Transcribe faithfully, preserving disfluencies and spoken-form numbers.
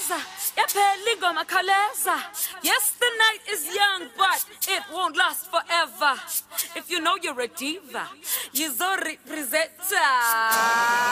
Kaleza, yaphela ingoma Kaleza. Yes, the night is young, but it won't last forever. If you know you're a diva, you're so representa.